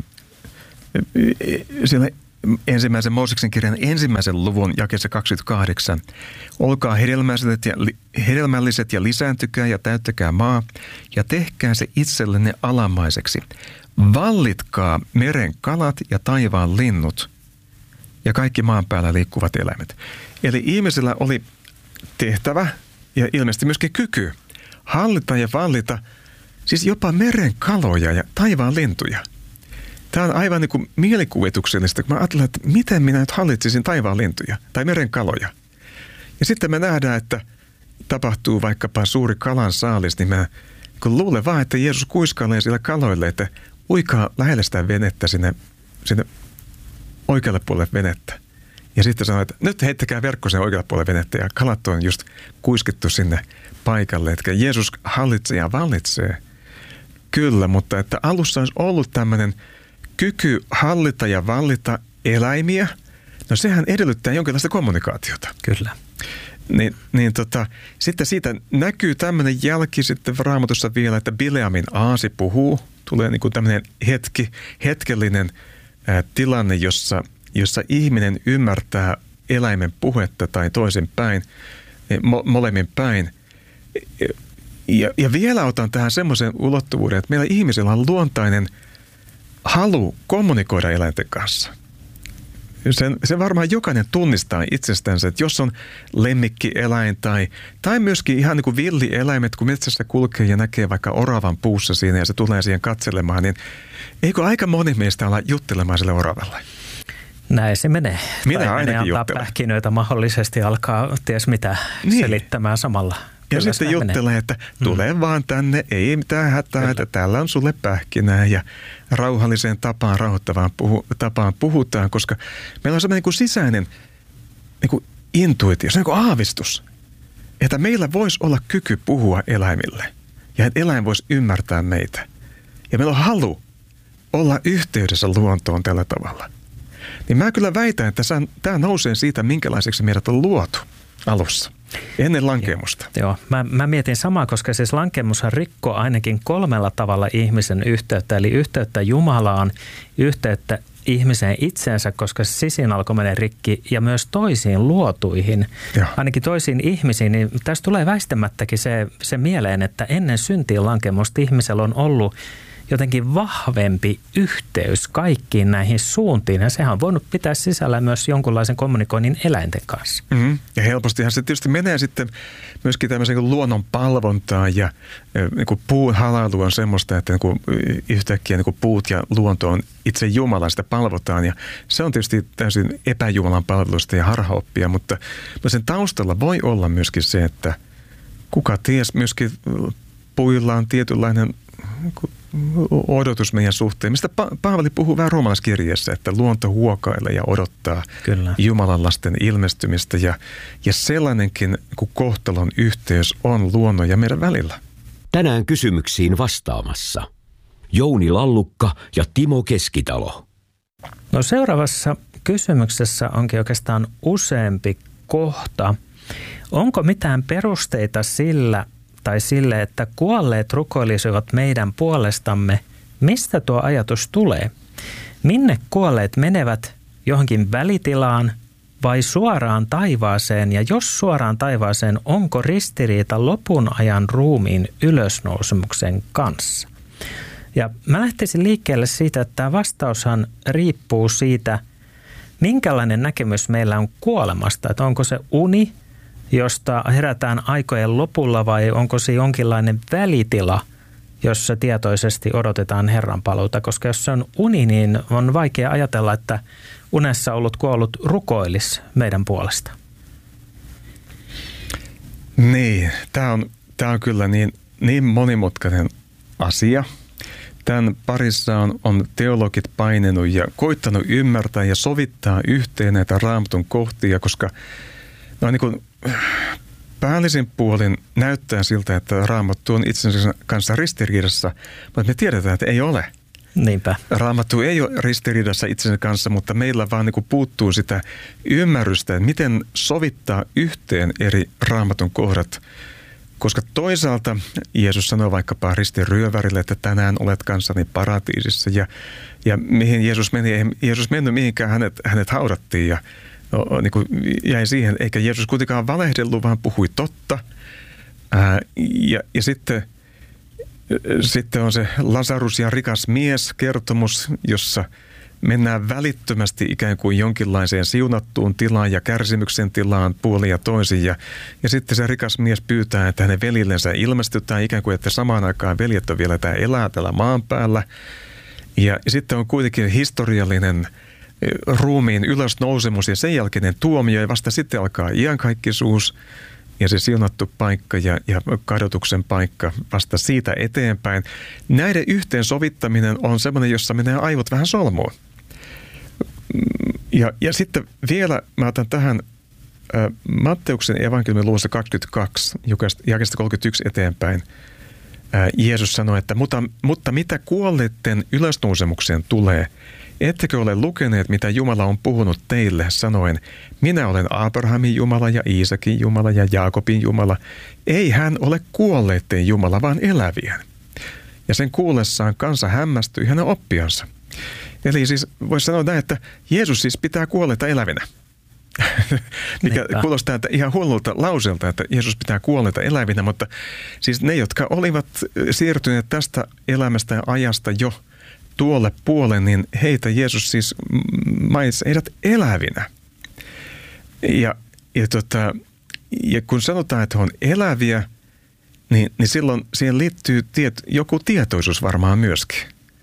siellä ensimmäisen Mooseksen kirjan ensimmäisen luvun jakeessa kaksikymmentäkahdeksan. Olkaa hedelmälliset ja, hedelmälliset ja lisääntykää ja täyttäkää maa ja tehkää se itsellenne alamaiseksi. Vallitkaa meren kalat ja taivaan linnut ja kaikki maan päällä liikkuvat eläimet. Eli ihmisellä oli tehtävä ja ilmeisesti myöskin kyky hallita ja vallita siis jopa meren kaloja ja taivaan lintuja. Tämä on aivan niin kuin mielikuvituksellista, kun mä ajattelen, että miten minä nyt hallitsisin taivaan lintuja tai meren kaloja. Ja sitten me nähdään, että tapahtuu vaikkapa suuri kalan saalis, niin mä kun luulen vaan, että Jeesus kuiskailee sillä kaloille, että uikaa lähelle sitä venettä sinne, sinne oikealle puolelle venettä. Ja sitten sanoo, että nyt heittäkää verkko sen oikealle puolelle venettä ja kalat on just kuiskittu sinne paikalle. Että Jeesus hallitsee ja vallitsee. Kyllä, mutta että alussa olisi ollut tämmöinen kyky hallita ja vallita eläimiä. No sehän edellyttää jonkinlaista kommunikaatiota. Kyllä. Niin, niin tota, sitten siitä näkyy tämmöinen jälki sitten Raamatussa vielä, että Bileamin aasi puhuu. Tulee niin kuin tämmöinen hetki, hetkellinen ää, tilanne, jossa, jossa ihminen ymmärtää eläimen puhetta tai toisen päin, mo, molemmin päin. Ja, ja vielä otan tähän semmoisen ulottuvuuden, että meillä ihmisillä on luontainen halu kommunikoida eläinten kanssa. Sen, sen varmaan jokainen tunnistaa itsestänsä, että jos on lemmikkieläin tai, tai myöskin ihan niin kuin villieläimet, kun metsässä kulkee ja näkee vaikka oravan puussa siinä ja se tulee siihen katselemaan, niin eikö aika moni meistä olla juttelemaan sille oravalle? Näin se menee. Minä tai ainakin menee antaa pähkinöitä mahdollisesti alkaa ties mitä niin selittämään samalla. Ja Kyllä sitten juttelee, että tule mm. vaan tänne, ei mitään hätää, Kyllä. että täällä on sulle pähkinää ja rauhalliseen tapaan, rauhoittavaan puhu, tapaan puhutaan, koska meillä on semmoinen niin kuin sisäinen niin kuin intuitio, se on niin kuin aavistus, että meillä voisi olla kyky puhua eläimille ja että eläin voisi ymmärtää meitä. Ja meillä on halu olla yhteydessä luontoon tällä tavalla. Niin mä kyllä väitän, että tämä nousee siitä, minkälaiseksi meidät on luotu alussa. Ennen lankemusta. Joo, joo. Mä, mä mietin samaa, koska siis lankemushan rikkoi ainakin kolmella tavalla ihmisen yhteyttä, eli yhteyttä Jumalaan, yhteyttä ihmiseen itseensä, koska sisin alkoi mennä rikki, ja myös toisiin luotuihin, joo. ainakin toisiin ihmisiin, niin tässä tulee väistämättäkin se, se mieleen, että ennen syntiin lankemusta ihmisellä on ollut jotenkin vahvempi yhteys kaikkiin näihin suuntiin. Ja sehän on voinut pitää sisällä myös jonkunlaisen kommunikoinnin eläinten kanssa. Mm-hmm. Ja helpostihan se tietysti menee sitten myöskin tämmöisen niin luonnon palvontaan ja niin kuin puun halailu on semmoista, että niin kuin yhtäkkiä niin kuin puut ja luonto on itse Jumala, sitä palvotaan. Ja se on tietysti täysin epäjumalan palvelusta ja harhaoppia, mutta sen taustalla voi olla myöskin se, että kuka ties myöskin puilla on tietynlainen odotus meidän suhteen, mistä pa- Paavali puhuu vähän roomalaiskirjeessä, että luonto huokailee ja odottaa Kyllä. Jumalan lasten ilmestymistä ja, ja sellainenkin kohtalon yhteys on luonnon ja meidän välillä. Tänään kysymyksiin vastaamassa Jouni Lallukka ja Timo Keskitalo. No seuraavassa kysymyksessä onkin oikeastaan useampi kohta. Onko mitään perusteita sillä, tai sille, että kuolleet rukoilisivat meidän puolestamme, mistä tuo ajatus tulee? Minne kuolleet menevät, johonkin välitilaan vai suoraan taivaaseen? Ja jos suoraan taivaaseen, onko ristiriita lopun ajan ruumiin ylösnousemuksen kanssa? Ja mä lähtisin liikkeelle siitä, että tämä vastaushan riippuu siitä, minkälainen näkemys meillä on kuolemasta. Että onko se uni, josta herätään aikojen lopulla vai onko se jonkinlainen välitila, jossa tietoisesti odotetaan Herran paluuta, koska jos se on uni, niin on vaikea ajatella, että unessa ollut kuollut rukoilisi meidän puolesta. Niin, tämä on, tämä on kyllä niin, niin monimutkainen asia. Tämän parissa on, on teologit painenut ja koittanut ymmärtää ja sovittaa yhteen näitä Raamatun kohtia, koska no niin kuin päällisin puolin näyttää siltä, että Raamattu on itsensä kanssa ristiriidassa, mutta me tiedetään, että ei ole. Niinpä. Raamattu ei ole ristiriidassa itsensä kanssa, mutta meillä vaan niin kuin puuttuu sitä ymmärrystä, että miten sovittaa yhteen eri Raamatun kohdat. Koska toisaalta Jeesus sanoo vaikkapa ristin ryövärille, että tänään olet kanssani paratiisissa. Ja, ja mihin Jeesus meni, ei Jeesus mennyt mihinkään, hänet, hänet haudattiin ja no, niin kuin jäi siihen. Eikä Jeesus kuitenkaan valehdellut, vaan puhui totta. Ää, ja, ja sitten, sitten on se Lasarus ja rikas mies kertomus, jossa mennään välittömästi ikään kuin jonkinlaiseen siunattuun tilaan ja kärsimyksen tilaan puolin ja toisin. Ja, ja sitten se rikas mies pyytää, että hänen velillensä ilmestytään ikään kuin, että samaan aikaan veljet on vielä tämä elää täällä maan päällä. Ja, ja sitten on kuitenkin historiallinen ruumiin ylösnousemus ja sen jälkeinen tuomio ja vasta sitten alkaa iankaikkisuus ja se siunattu paikka ja, ja kadotuksen paikka vasta siitä eteenpäin. Näiden yhteensovittaminen on semmoinen, jossa menee aivot vähän solmuun. Ja, ja sitten vielä mä otan tähän ä, Matteuksen evankeliumin luvussa kaksikymmentäkaksi, jakeesta kolmekymmentäyksi eteenpäin. Ä, Jeesus sanoi, että mutta, mutta mitä kuolleiden ylösnousemukseen tulee, ettekö ole lukeneet, mitä Jumala on puhunut teille, sanoen, minä olen Abrahamin Jumala ja Iisakin Jumala ja Jaakobin Jumala. Ei hän ole kuolleiden Jumala, vaan elävien. Ja sen kuullessaan kansa hämmästyi hänen oppiansa. Eli siis voisi sanoa näin, että Jeesus siis pitää kuolleita elävinä. Mikä Niinpä. Kuulostaa että ihan hullulta lauseelta, että Jeesus pitää kuolleita elävinä, mutta siis ne, jotka olivat siirtyneet tästä elämästä ja ajasta jo tuolle puolelle, niin heitä Jeesus siis mainitsi heidät elävinä. Ja, ja, tota, ja kun sanotaan, että he on eläviä, niin, niin silloin siihen liittyy tiet, joku tietoisuus varmaan myöskin.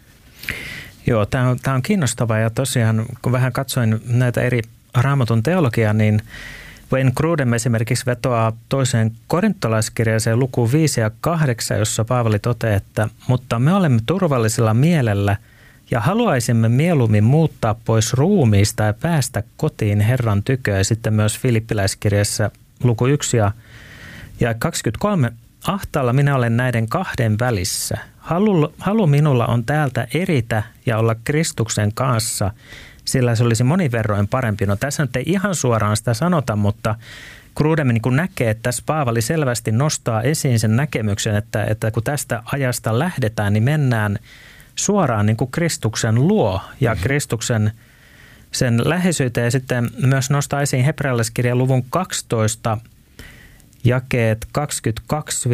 Joo, tämä on, tämä on kiinnostavaa ja tosiaan kun vähän katsoin näitä eri Raamatun teologiaa, niin Wayne Grudem esimerkiksi vetoaa toiseen korintolaiskirjaiseen lukuun viisi ja kahdeksan, jossa Paavali toteaa, että mutta me olemme turvallisella mielellä ja haluaisimme mieluummin muuttaa pois ruumiista ja päästä kotiin Herran tykö. Ja sitten myös Filippiläiskirjassa luku yksi ja, ja kaksikymmentäkolme. Ahtaalla minä olen näiden kahden välissä. Halu, halu minulla on täältä eritä ja olla Kristuksen kanssa, sillä se olisi moniverroin parempi. No tässä nyt ei ihan suoraan sitä sanota, mutta Grudem niin kun näkee, että tässä Paavali selvästi nostaa esiin sen näkemyksen, että, että kun tästä ajasta lähdetään, niin mennään suoraan niin kuin Kristuksen luo ja Kristuksen sen läheisyyteen. Ja sitten myös nostaa esiin hebrealaiskirjan luvun kaksitoista jakeet kaksikymmentäkaksi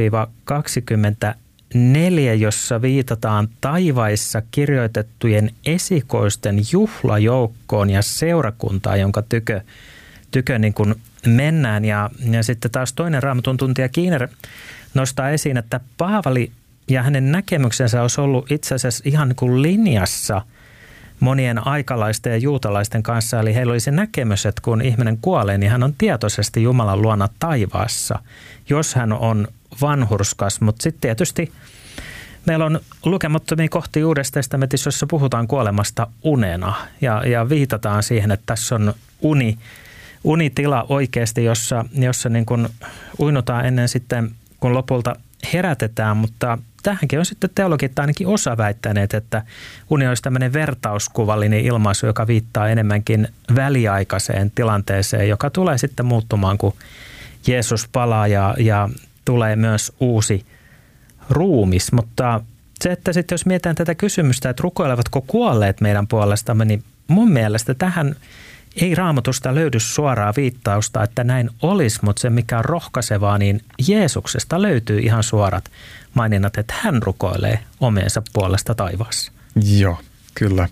kaksikymmentäneljä, jossa viitataan taivaissa kirjoitettujen esikoisten juhlajoukkoon ja seurakuntaan, jonka tykö, tykö niin kuin mennään. Ja, ja sitten taas toinen Raamatun tuntija Keener nostaa esiin, että Paavali ja hänen näkemyksensä olisi ollut itse asiassa ihan niin kuin linjassa monien aikalaisten ja juutalaisten kanssa. Eli heillä oli se näkemys, että kun ihminen kuolee, niin hän on tietoisesti Jumalan luona taivaassa, jos hän on vanhurskas. Mutta sitten tietysti meillä on lukemattomia kohtia Uudesta testamentissa, jossa puhutaan kuolemasta unena ja, ja viitataan siihen, että tässä on uni, unitila oikeasti, jossa, jossa niin kuin uinutaan ennen sitten, kun lopulta herätetään, mutta tähänkin on sitten teologit ainakin osa väittäneet, että uni olisi tämmöinen vertauskuvallinen ilmaisu, joka viittaa enemmänkin väliaikaiseen tilanteeseen, joka tulee sitten muuttumaan, kun Jeesus palaa ja, ja tulee myös uusi ruumis. Mutta se, että sitten jos mietitään tätä kysymystä, että rukoilevatko kuolleet meidän puolestamme, niin mun mielestä tähän ei Raamatusta löydy suoraa viittausta, että näin olisi, mutta se mikä on rohkaisevaa, niin Jeesuksesta löytyy ihan suorat maininnat, että hän rukoilee omiensa puolesta taivaassa. Joo, kyllä.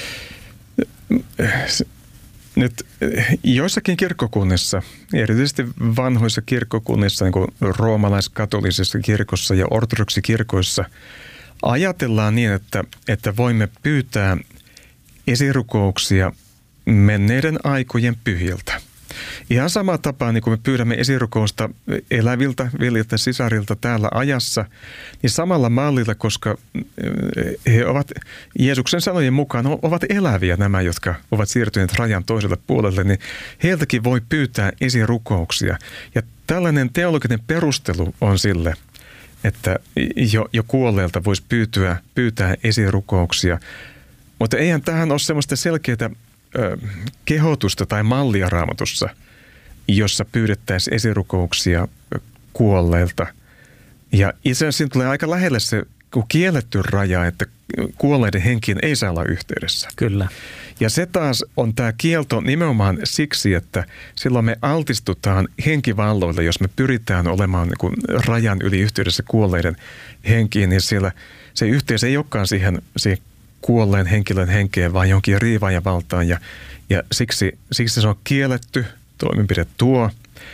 Nyt joissakin kirkkokunnissa, erityisesti vanhoissa kirkkokunnissa, niin kuin roomalaiskatolisessa kirkossa ja ortodoksikirkoissa, ajatellaan niin, että, että voimme pyytää esirukouksia menneiden aikojen pyhiltä. Ihan sama tapaa, niin kuin me pyydämme esirukousta eläviltä veljiltä sisarilta täällä ajassa, niin samalla mallilla, koska he ovat Jeesuksen sanojen mukaan ovat eläviä nämä, jotka ovat siirtyneet rajan toiselle puolelle, niin heiltäkin voi pyytää esirukouksia. Ja tällainen teologinen perustelu on sille, että jo, jo kuolleelta voisi pyytyä, pyytää esirukouksia. Mutta eihän tähän ole semmoista selkeää ö, kehotusta tai mallia Raamatussa, jossa pyydettäisiin esirukouksia kuolleilta. Ja itse asiassa siinä tulee aika lähelle se kielletty raja, että kuolleiden henkiin ei saa olla yhteydessä. Kyllä. Ja se taas on tämä kielto nimenomaan siksi, että silloin me altistutaan henkivalloille, jos me pyritään olemaan niin kuin rajan yli yhteydessä kuolleiden henkiin, niin siellä se yhteys ei olekaan siihen, siihen kuolleen henkilön henkeen, vaan jonkin riivaajan valtaan. Ja, ja siksi, siksi se on kielletty toimenpide tuo.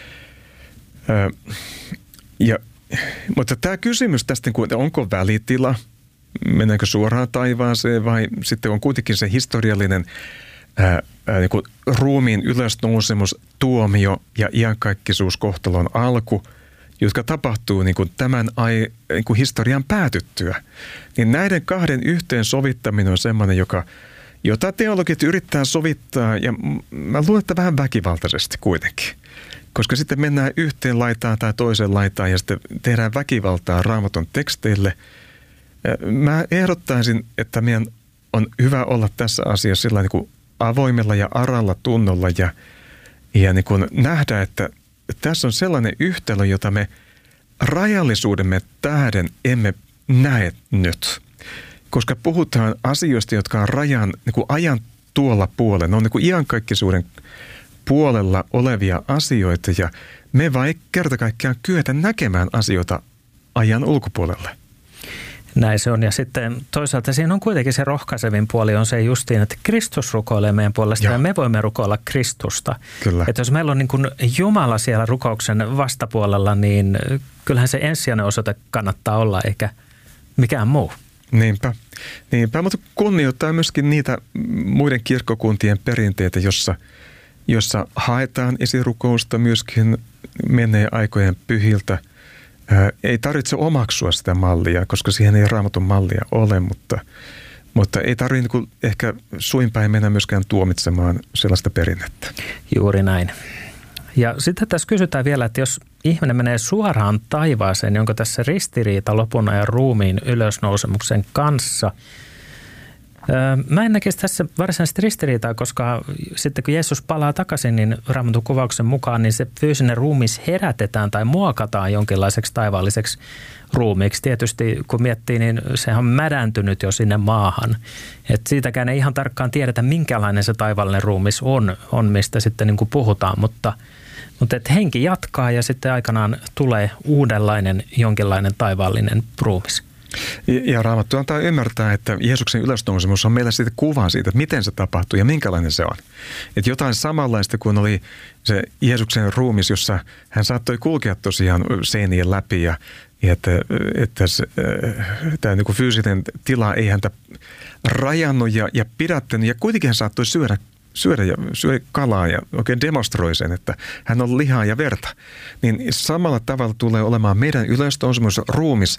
Ö, ja, mutta tämä kysymys tästä, onko välitila, mennäänkö suoraan taivaaseen vai sitten on kuitenkin se historiallinen ää, ää, niin kuin ruumiin ylösnousemus, tuomio ja iankaikkisuus kohtalon alku, jotka tapahtuu niin kuin tämän ai, niin kuin historian päätyttyä. Niin näiden kahden yhteensovittaminen on semmoinen, joka, jota teologit yrittää sovittaa, ja mä luulen, että vähän väkivaltaisesti kuitenkin. Koska sitten mennään yhteen laitaan tai toiseen laitaan ja sitten tehdään väkivaltaa Raamatun teksteille. Mä ehdottaisin, että meidän on hyvä olla tässä asiassa sillä niin kuin avoimella ja aralla tunnolla ja, ja niin kuin nähdä, että tässä on sellainen yhtälö, jota me rajallisuudemme tähden emme näe nyt. Koska puhutaan asioista, jotka on rajan, niin kuin ajan tuolla puolella, ne on niin kuin iankaikkisuuden puolella olevia asioita ja me vai kerta kaikkiaan kyetä näkemään asioita ajan ulkopuolelle. Näin se on. Ja sitten toisaalta siinä on kuitenkin se rohkaisevin puoli on se justiin, että Kristus rukoilee meidän puolesta ja, ja me voimme rukoilla Kristusta. Kyllä. Että jos meillä on niin kuin Jumala siellä rukouksen vastapuolella, niin kyllähän se ensisijainen osoite kannattaa olla eikä mikään muu. Niinpä. Niinpä, mutta kunnioittaa myöskin niitä muiden kirkkokuntien perinteitä, jossa, jossa haetaan esirukousta myöskin menneen aikojen pyhiltä. Ei tarvitse omaksua sitä mallia, koska siihen ei Raamatun mallia ole, mutta, mutta ei tarvitse niin ehkä suinpäin mennä myöskään tuomitsemaan sellaista perinnettä. Juuri näin. Ja sitten tässä kysytään vielä, että jos ihminen menee suoraan taivaaseen, niin onko tässä ristiriita lopun ajan ruumiin ylösnousemuksen kanssa? Mä en näkisi tässä varsinaisesti ristiriitaa, koska sitten kun Jeesus palaa takaisin, niin Raamatun kuvauksen mukaan niin se fyysinen ruumis herätetään tai muokataan jonkinlaiseksi taivaalliseksi ruumiiksi. Tietysti kun miettii, niin sehän on mädäntynyt jo sinne maahan. Et siitäkään ei ihan tarkkaan tiedetä, minkälainen se taivaallinen ruumis on, on mistä sitten niin kuin puhutaan, mutta, mutta et henki jatkaa ja sitten aikanaan tulee uudenlainen jonkinlainen taivaallinen ruumis. Ja Raamattu antaa ymmärtää, että Jeesuksen ylösnousemus on meillä sitten kuva siitä, että miten se tapahtuu ja minkälainen se on. Että jotain samanlaista kuin oli se Jeesuksen ruumis, jossa hän saattoi kulkea tosiaan seinien läpi ja että, että se, tämä niin kuin fyysinen tila ei häntä rajannut ja, ja pidättänyt ja kuitenkin hän saattoi syödä, syödä ja syödä kalaa ja oikein demonstroi sen, että hän on lihaa ja verta. Niin samalla tavalla tulee olemaan meidän ylösnousemus ruumis.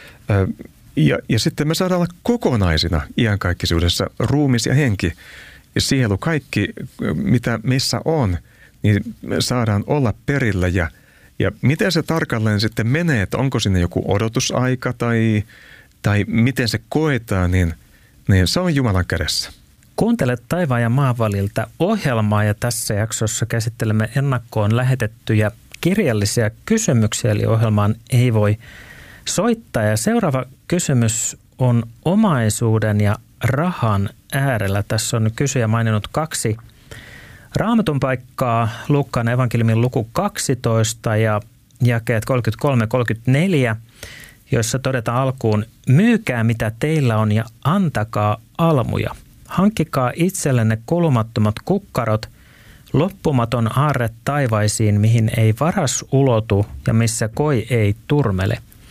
Ja, ja sitten me saadaan olla kokonaisina iankaikkisuudessa ruumis ja henki ja sielu, kaikki mitä missä on, niin me saadaan olla perillä ja, ja miten se tarkalleen sitten menee, että onko sinne joku odotusaika tai, tai miten se koetaan, niin, niin se on Jumalan kädessä. Kuuntelet taivaan ja maan väliltä ohjelmaa ja tässä jaksossa käsittelemme ennakkoon lähetettyjä kirjallisia kysymyksiä, eli ohjelmaan ei voi soittaa. Ja seuraava kysymys on omaisuuden ja rahan äärellä. Tässä on kysyjä maininnut kaksi Raamatun paikkaa, Luukkaan evankeliumin luku kaksitoista ja jakeet kolmekymmentäkolme kolmekymmentäneljä, joissa todetaan alkuun: myykää mitä teillä on ja antakaa almuja. Hankkikaa itsellenne kulumattomat kukkarot, loppumaton aarre taivaisiin, mihin ei varas ulotu ja missä koi ei turmele.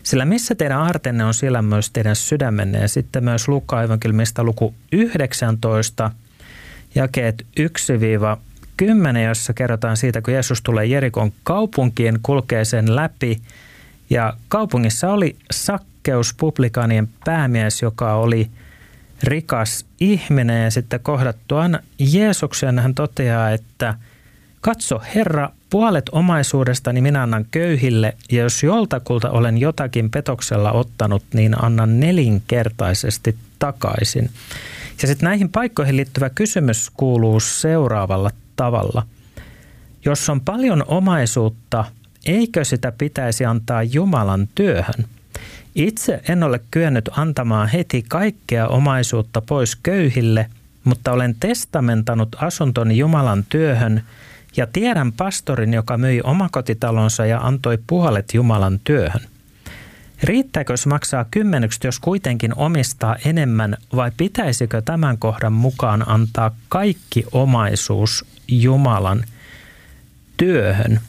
Sillä missä teidän aartenne on, siellä myös teidän sydämenne. Ja sitten myös Luukkaan evankeliumista luku yhdeksäntoista, jakeet yksi kymmenen, jossa kerrotaan siitä, kun Jeesus tulee Jerikon kaupunkiin, kulkee sen läpi. Ja kaupungissa oli Sakkeus, publikaanien päämies, joka oli rikas ihminen. Ja sitten kohdattuaan Jeesuksen hän toteaa, että katso Herra, puolet omaisuudestani minä annan köyhille, ja jos joltakulta olen jotakin petoksella ottanut, niin annan nelinkertaisesti takaisin. Ja sitten näihin paikkoihin liittyvä kysymys kuuluu seuraavalla tavalla. Jos on paljon omaisuutta, eikö sitä pitäisi antaa Jumalan työhön? Itse en ole kyennyt antamaan heti kaikkea omaisuutta pois köyhille, mutta olen testamentanut asuntoni Jumalan työhön ja tiedän pastorin, joka myi omakotitalonsa ja antoi puolet Jumalan työhön. Riittääkö, jos maksaa kymmenykset, jos kuitenkin omistaa enemmän, vai pitäisikö tämän kohdan mukaan antaa kaikki omaisuus Jumalan työhön?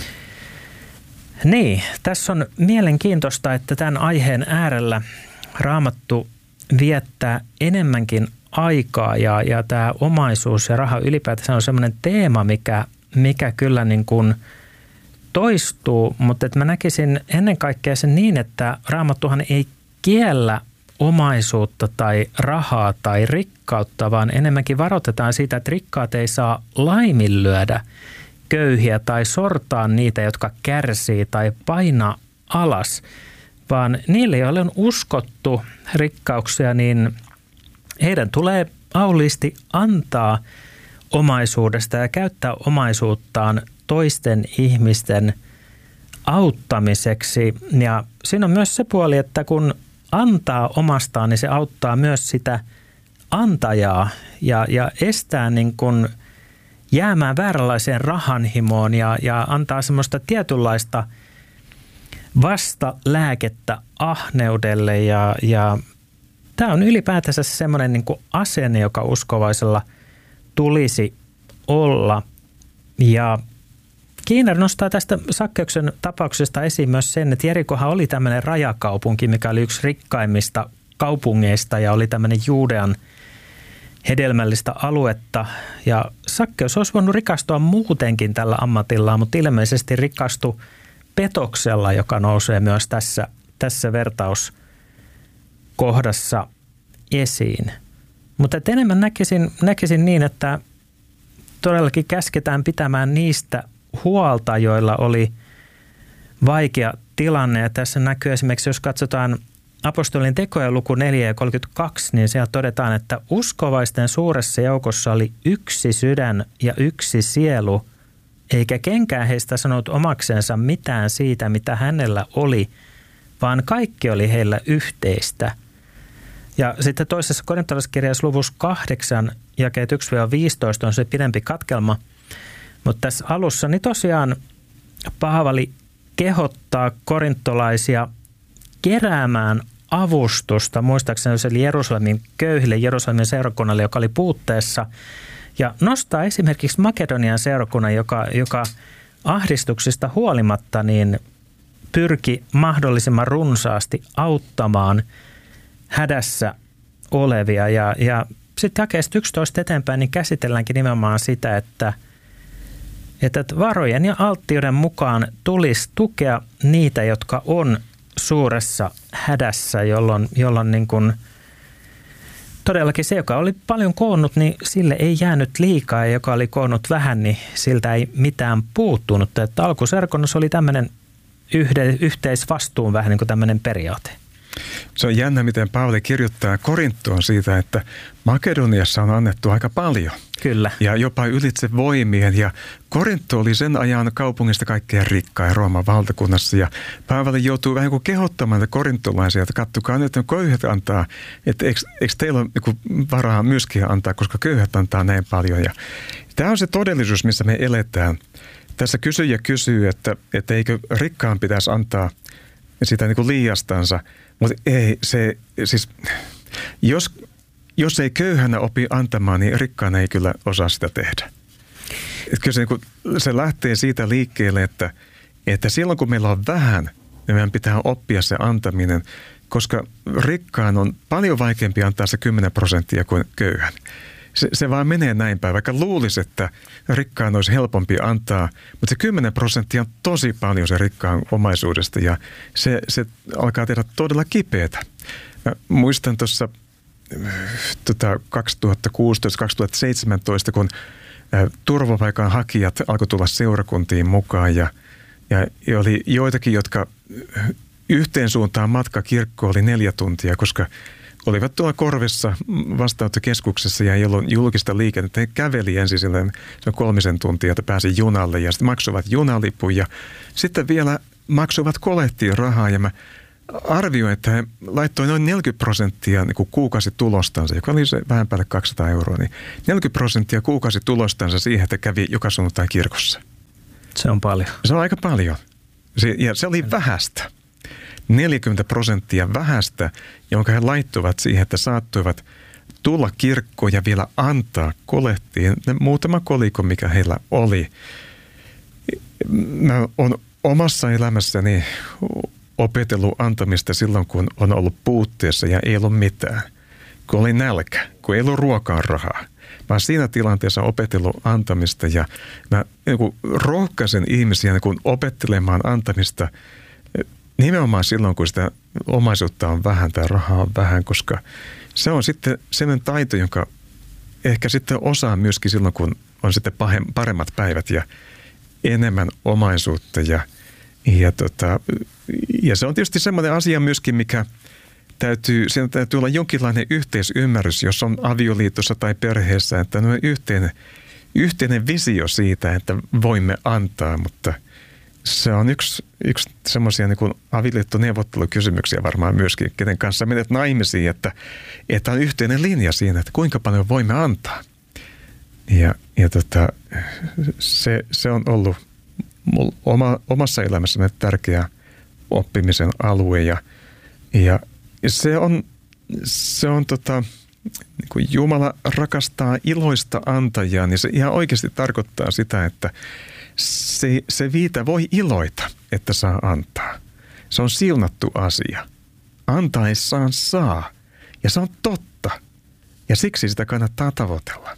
Niin, tässä on mielenkiintoista, että tämän aiheen äärellä Raamattu viettää enemmänkin aikaa ja, ja tämä omaisuus ja raha ylipäätään on semmoinen teema, mikä, mikä kyllä niin kuin toistuu, mutta että mä näkisin ennen kaikkea sen niin, että Raamattuhan ei kiellä omaisuutta tai rahaa tai rikkautta, vaan enemmänkin varoitetaan siitä, että rikkaat ei saa laiminlyödä köyhiä tai sortaa niitä, jotka kärsii tai painaa alas, vaan niille, joille on uskottu rikkauksia, niin heidän tulee auliisti antaa omaisuudesta ja käyttää omaisuuttaan toisten ihmisten auttamiseksi. Ja siinä on myös se puoli, että kun antaa omastaan, niin se auttaa myös sitä antajaa ja, ja estää niin kuin jäämään vääränlaiseen rahanhimoon ja, ja antaa semmoista tietynlaista vastalääkettä ahneudelle. Ja, ja tämä on ylipäätänsä semmoinen niin kuin asenne, joka uskovaisella tulisi olla. Ja Kiinar nostaa tästä Sakkeuksen tapauksesta esiin myös sen, että Jerikohan oli tämmöinen rajakaupunki, mikä oli yksi rikkaimmista kaupungeista ja oli tämmöinen Juudean hedelmällistä aluetta. Ja Sakkeus olisi voinut rikastua muutenkin tällä ammatillaan, mutta ilmeisesti rikastui petoksella, joka nousee myös tässä, tässä vertauskohdassa esiin. Mutta enemmän näkisin, näkisin niin, että todellakin käsketään pitämään niistä huolta, joilla oli vaikea tilanne. Ja tässä näkyy esimerkiksi, jos katsotaan apostolien tekoja luku neljä ja kolmekymmentäkaksi, niin siellä todetaan, että uskovaisten suuressa joukossa oli yksi sydän ja yksi sielu, eikä kenkään heistä sanonut omaksensa mitään siitä, mitä hänellä oli, vaan kaikki oli heillä yhteistä. Ja sitten toisessa korintolaiskirjassa luvussa kahdeksan, jakeet yksi viisitoista on se pidempi katkelma. Mutta tässä alussa niin tosiaan Paavali kehottaa korintolaisia keräämään avustusta, muistaakseni se oli Jerusalemin köyhille, Jerusalemin seurakunnalle, joka oli puutteessa. Ja nostaa esimerkiksi Makedonian seurakunnan, joka, joka ahdistuksista huolimatta niin pyrki mahdollisimman runsaasti auttamaan hädässä olevia. Ja, ja sitten jakeesta yksitoista eteenpäin niin käsitelläänkin nimenomaan sitä, että, että varojen ja alttiuden mukaan tulisi tukea niitä, jotka on suuressa hädässä, jolloin, jolloin niin kuin todellakin se, joka oli paljon koonnut, niin sille ei jäänyt liikaa, ja joka oli koonnut vähän, niin siltä ei mitään puuttunut. Että alkuseurakunnassa oli tämmöinen yhde, yhteisvastuun vähän niin kuin tämmöinen periaate. Se on jännä, miten Paavali kirjoittaa Korinttoon siitä, että Makedoniassa on annettu aika paljon. Kyllä. Ja jopa ylitse voimien. Ja Korintto oli sen ajan kaupungista kaikkein rikkain Rooman valtakunnassa. Ja Paavali joutuu vähän kuin kehottamaan korintolaisia, että katsokaa nyt, että köyhät antaa. Että eikö, eikö teillä ole niin varaa myöskin antaa, koska köyhät antaa näin paljon. Ja tämä on se todellisuus, missä me eletään. Tässä kysyjä kysyy, että, että eikö rikkaan pitäisi antaa sitä niin kuin liiastansa. Mutta ei, se siis, jos, jos ei köyhänä opi antamaan, niin rikkaana ei kyllä osaa sitä tehdä. Et kyllä se, niin kuin, se lähtee siitä liikkeelle, että, että silloin kun meillä on vähän, ja meidän pitää oppia se antaminen, koska rikkaan on paljon vaikeampi antaa se kymmenen prosenttia kuin köyhän. Se, se vaan menee näin päin, vaikka luulisi, että rikkaan olisi helpompi antaa, mutta se kymmenen prosenttia on tosi paljon se rikkaan omaisuudesta ja se, se alkaa tehdä todella kipeätä. Mä muistan tuossa tota, kaksituhattakuusitoista kaksituhattaseitsemäntoista, kun turvapaikan hakijat alkoi tulla seurakuntiin mukaan ja, ja oli joitakin, jotka yhteen suuntaan matka kirkkoon oli neljä tuntia, koska olivat tuolla korvessa vastaanottokeskuksessa ja ei ollut julkista liikennettä. He käveli ensin silleen, se on kolmisen tuntia, että pääsi junalle ja sitten maksuivat junalipun ja sitten vielä maksuivat kolehtiin rahaa ja mä arvioin, että he laittoi noin neljäkymmentä prosenttia niin kuukausitulostansa, joka oli se vähän päälle kaksisataa euroa, niin neljäkymmentä prosenttia kuukausitulostansa siihen, että kävi joka sunnuntai kirkossa. Se on paljon. Se on aika paljon. Se, ja se oli vähästä. neljäkymmentä prosenttia vähästä, jonka he laittoivat siihen, että saattoivat tulla kirkkoon ja vielä antaa kolehtiin ne muutama kolikko, mikä heillä oli. Mä oon omassa elämässäni opetellut antamista silloin, kun on ollut puutteessa ja ei ollut mitään. Kun oli nälkä, kun ei ollut ruokaan rahaa. Mä oon siinä tilanteessa opetellut antamista ja mä niin kuin rohkaisen ihmisiä niin kuin opettelemaan antamista nimenomaan silloin, kun sitä omaisuutta on vähän tai rahaa on vähän, koska se on sitten sellainen taito, jonka ehkä sitten osaa myöskin silloin, kun on sitten paremmat päivät ja enemmän omaisuutta ja Ja, tota, ja se on tietysti semmoinen asia myöskin, mikä täytyy, siinä täytyy olla jonkinlainen yhteisymmärrys, jos on avioliitossa tai perheessä, että on yhteinen, yhteinen visio siitä, että voimme antaa, mutta se on yksi, yksi semmoisia niin kuin avioliittoneuvottelukysymyksiä varmaan myöskin, kenen kanssa menet naimisiin, että, että on yhteinen linja siinä, että kuinka paljon voimme antaa. Ja, ja tota, se, se on ollut Oma, omassa elämässäni tärkeä oppimisen alue ja, ja se on, se on tota, niin kuin Jumala rakastaa iloista antajaa, niin se ihan oikeasti tarkoittaa sitä, että se, se viitä voi iloita, että saa antaa. Se on siunattu asia. Antaessaan saa ja se on totta ja siksi sitä kannattaa tavoitella.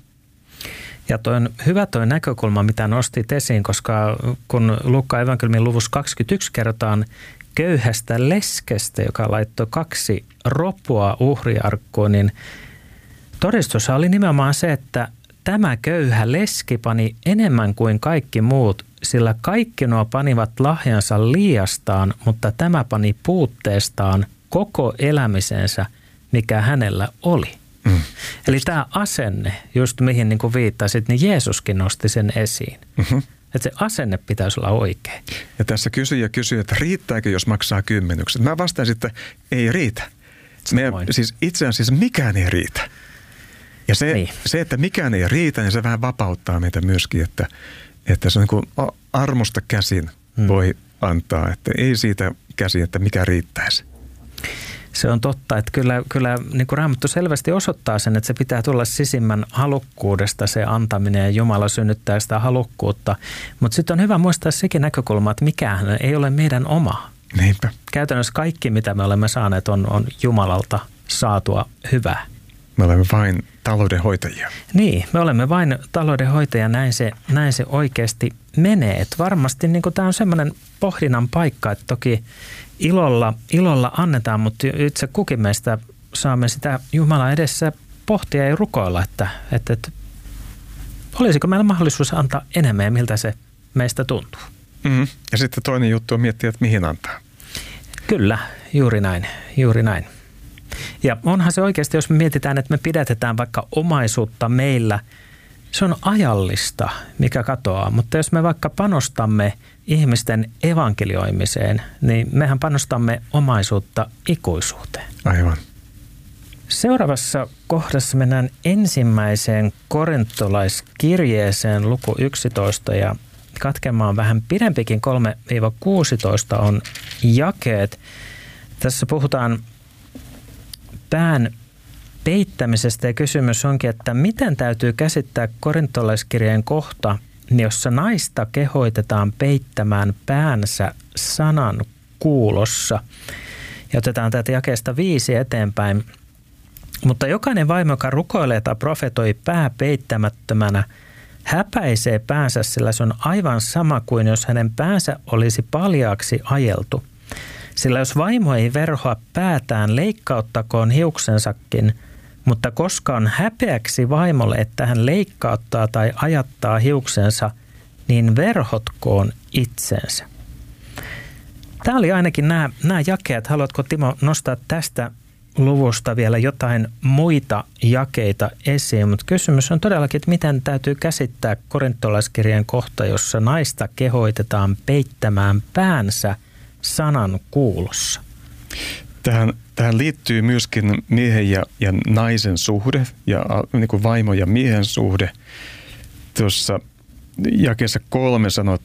Ja toi on hyvä toi näkökulma, mitä nostit esiin, koska kun Luukkaan evankeliumin luvussa kaksikymmentäyksi kerrotaan köyhästä leskestä, joka laittoi kaksi ropua uhriarkkuun, niin todistus oli nimenomaan se, että tämä köyhä leski pani enemmän kuin kaikki muut, sillä kaikki nuo panivat lahjansa liiastaan, mutta tämä pani puutteestaan koko elämisensä, mikä hänellä oli. Mm. Eli tämä asenne, just mihin niin kuin viittasit, niin Jeesuskin nosti sen esiin. Mm-hmm. Että se asenne pitäisi olla oikein. Ja tässä kysyjä kysyy, että riittääkö, jos maksaa kymmenykset. Mä vastaisin, että ei riitä. Me, siis itse asiassa mikään ei riitä. Ja se, niin. se, että mikään ei riitä, niin se vähän vapauttaa meitä myöskin, että, että se on niin kuin armosta käsin mm. voi antaa. Että ei siitä käsin, että mikä riittäisi. Se on totta, että kyllä, kyllä niin kuin Raamattu selvästi osoittaa sen, että se pitää tulla sisimmän halukkuudesta se antaminen ja Jumala synnyttää sitä halukkuutta. Mutta sitten on hyvä muistaa sekin näkökulma, että mikään ei ole meidän oma. Niinpä. Käytännössä kaikki, mitä me olemme saaneet, on, on Jumalalta saatua hyvää. Me olemme vain taloudenhoitajia. Niin, me olemme vain taloudenhoitajia, näin se, näin se oikeasti menee. Et varmasti niin tämä on semmoinen pohdinnan paikka, että toki ilolla, ilolla annetaan, mutta itse kukin meistä saamme sitä Jumalan edessä pohtia ja rukoilla, että, että, että olisiko meillä mahdollisuus antaa enemmän ja miltä se meistä tuntuu. Mm-hmm. Ja sitten toinen juttu on miettiä, että mihin antaa. Kyllä, juuri näin, juuri näin. Ja onhan se oikeasti, jos me mietitään, että me pidätetään vaikka omaisuutta meillä, se on ajallista, mikä katoaa. Mutta jos me vaikka panostamme ihmisten evankelioimiseen, niin mehän panostamme omaisuutta ikuisuuteen. Aivan. Seuraavassa kohdassa mennään ensimmäiseen korintolaiskirjeeseen luku yksitoista ja katkemaan vähän pidempikin, kolme kuusitoista on jakeet. Tässä puhutaan pään peittämisestä ja kysymys onkin, että miten täytyy käsittää korintolaiskirjeen kohta, jossa naista kehoitetaan peittämään päänsä sanan kuulossa. Ja otetaan tätä jakeesta viisi eteenpäin. Mutta jokainen vaimo, joka rukoilee tai profetoi pää peittämättömänä, häpäisee päänsä, sillä se on aivan sama kuin jos hänen päänsä olisi paljaaksi ajeltu. Sillä jos vaimo ei verhoa päätään, leikkauttakoon hiuksensakin, mutta koska on häpeäksi vaimolle, että hän leikkauttaa tai ajattaa hiuksensa, niin verhotkoon itsensä. Tämä oli ainakin nämä, nämä jakeet. Haluatko, Timo, nostaa tästä luvusta vielä jotain muita jakeita esiin? Mutta kysymys on todellakin, että miten täytyy käsittää korintolaiskirjeen kohta, jossa naista kehoitetaan peittämään päänsä sanan kuulossa. Tähän, tähän liittyy myöskin miehen ja, ja naisen suhde ja niin kuin vaimo ja miehen suhde. Tuossa jakeessa kolme sanoo,